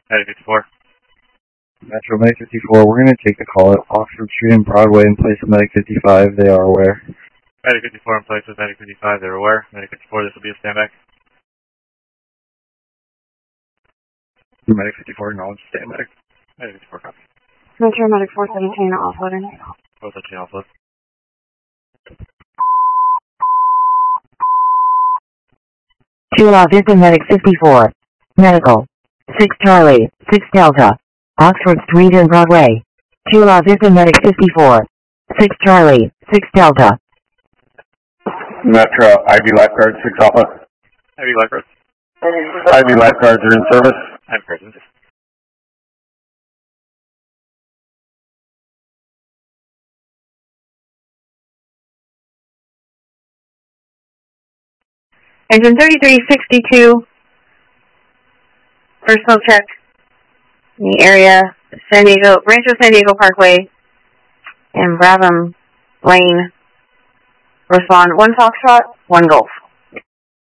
Medic 54. Metro Medic 54, we're going to take the call at Oxford Street and Broadway in place of Medic 55. They are aware. Medic 54 in place with Medic 55. They're aware. Medic 54, this will be a standby. Medic 54, acknowledge standby. Medic 54, copy. Metro Medic 417, offloading. 417, offload. Chula Vista Medic 54. Medical. 6 Charlie, 6 Delta. Oxford Street and Broadway. Chula Vista Medic 54. 6 Charlie, 6 Delta. Metro, IV lifeguard, 6 Alpha. IV lifeguards. IV lifeguards are in service. I'm present. Engine 3362. Personal check in the area, Rancho San Diego Parkway and Bravum Lane. Respond 1 Foxtrot, 1 Golf.